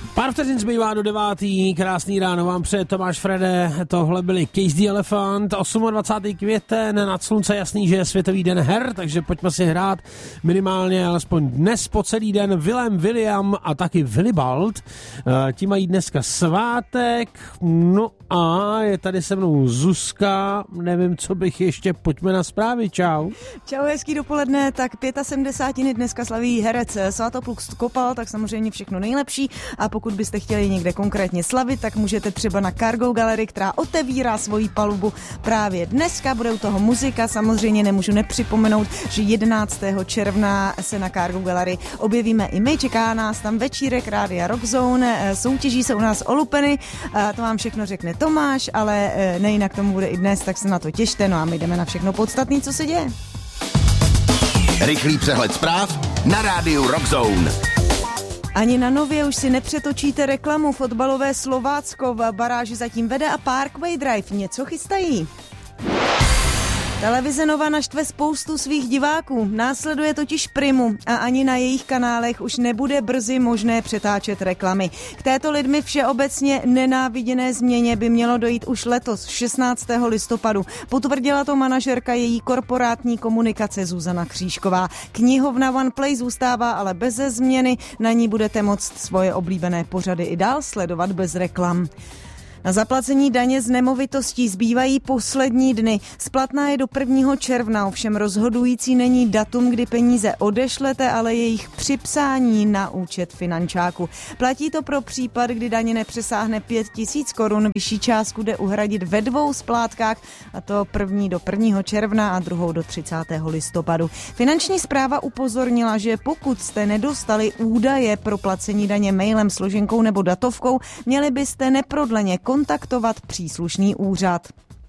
Pár vteřin zbývá do 9. Krásný ráno vám přeje Tomáš Frede. Tohle byli Case the Elephant. 28. květen, nad slunce jasný, že je světový den her, takže pojďme si hrát minimálně alespoň dnes po celý den William a taky Willibald. Ti mají dneska svátek. No a je tady se mnou Zuzka. Nevím, co bych ještě. Pojďme na zprávy. Čau. Čau, hezký dopoledne. Tak 75. dneska slaví herec Svatopluk Skopal, tak samozřejmě všechno nejlepší. A pokud byste chtěli někde konkrétně slavit, tak můžete třeba na Cargo Gallery, která otevírá svoji palubu právě dneska. Bude u toho muzika, samozřejmě nemůžu nepřipomenout, že 11. června se na Cargo Gallery objevíme i my. Čeká nás tam večírek Rádia Rockzone, soutěží se u nás o lupeny, to vám všechno řekne Tomáš, ale nejinak tomu bude i dnes, tak se na to těšte, no a my jdeme na všechno podstatné, co se děje. Rychlý přehled zpráv na rádiu Rockzone. Ani na Nově už si nepřetočíte reklamu. Fotbalové Slovácko v baráži zatím vede a Parkway Drive něco chystají. Televize Nova naštve spoustu svých diváků. Následuje totiž Primu a ani na jejich kanálech už nebude brzy možné přetáčet reklamy. K této lidmi všeobecně nenáviděné změně by mělo dojít už letos, 16. listopadu. Potvrdila to manažerka její korporátní komunikace Zuzana Křížková. Knihovna OnePlay zůstává ale beze změny. Na ní budete moct svoje oblíbené pořady i dál sledovat bez reklam. Na zaplacení daně z nemovitostí zbývají poslední dny. Splatná je do 1. června, ovšem rozhodující není datum, kdy peníze odešlete, ale jejich připsání na účet finančáku. Platí to pro případ, kdy daně nepřesáhne 5 000 korun. Vyšší částku jde uhradit ve 2 splátkách, a to první do 1. června a druhou do 30. listopadu. Finanční správa upozornila, že pokud jste nedostali údaje pro placení daně mailem, složenkou nebo datovkou, měli byste neprodleně kontaktovat příslušný úřad.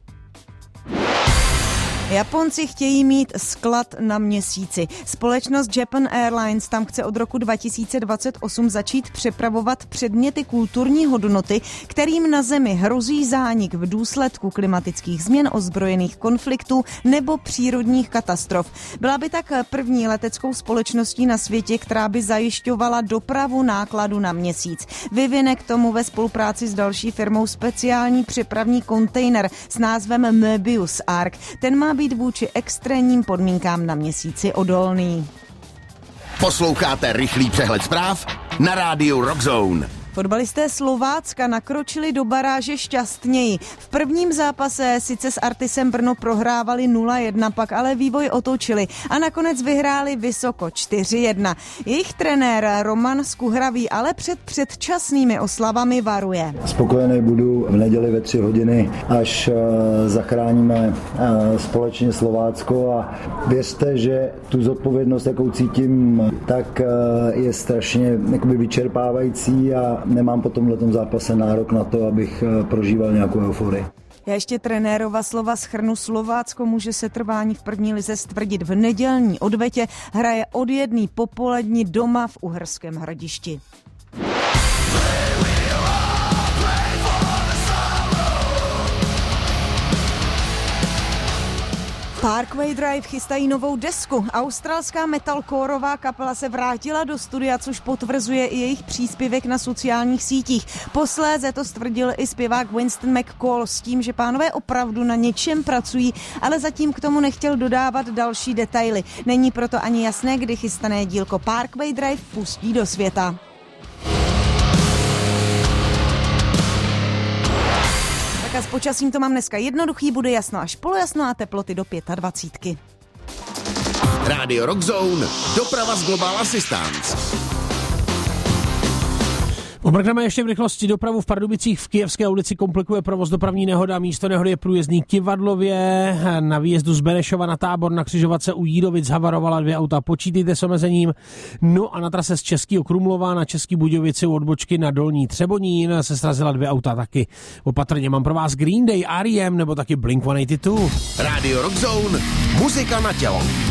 Japonci chtějí mít sklad na Měsíci. Společnost Japan Airlines tam chce od roku 2028 začít přepravovat předměty kulturní hodnoty, kterým na Zemi hrozí zánik v důsledku klimatických změn, ozbrojených konfliktů nebo přírodních katastrof. Byla by tak první leteckou společností na světě, která by zajišťovala dopravu nákladu na Měsíc. Vyvine k tomu ve spolupráci s další firmou speciální přepravní kontejner s názvem Möbius Ark. Ten má být vůči extrémním podmínkám na Měsíci odolný. Posloucháte rychlý přehled zpráv na rádiu Rockzone. Fotbalisté Slovácka nakročili do baráže šťastněji. V prvním zápase sice s Artisem Brno prohrávali 0-1, pak ale vývoj otočili a nakonec vyhráli vysoko 4-1. Jejich trenér Roman Skuhravý ale před předčasnými oslavami varuje. Spokojený budu v neděli ve 3 hodiny, až zachráníme společně Slovácko a věřte, že tu zodpovědnost, jakou cítím, tak je strašně vyčerpávající a nemám po tomhletom zápase nárok na to, abych prožíval nějakou euforii. Já ještě trenérova slova shrnu. Slovácko může setrvání v první lize stvrdit v nedělní odvetě. Hraje od 1 popolední doma v Uherském Hradišti. Parkway Drive chystají novou desku. Australská metalcoreová kapela se vrátila do studia, což potvrzuje i jejich příspěvek na sociálních sítích. Posléze to stvrdil i zpěvák Winston McCall s tím, že pánové opravdu na něčem pracují, ale zatím k tomu nechtěl dodávat další detaily. Není proto ani jasné, kdy chystané dílko Parkway Drive pustí do světa. A s počasím to mám dneska jednoduchý, bude jasno až polojasno a teploty do 25. Rádio Rockzone, doprava z Global Assistance. Omrkneme ještě v rychlosti. Dopravu v Pardubicích v Kyjevské ulici komplikuje provoz, dopravní nehoda. Místo nehody je průjezdný Kyvadlově. Na výjezdu z Benešova na Tábor na křižovatce u Jídovic havarovala 2 auta. Počítejte s omezením. No a na trase z Českého Krumlova na Český Budějovici u odbočky na Dolní Třebonín se srazila 2 auta taky. Opatrně, mám pro vás Green Day, R.E.M. nebo taky Blink-182. Rádio Rockzone, muzika na tělo.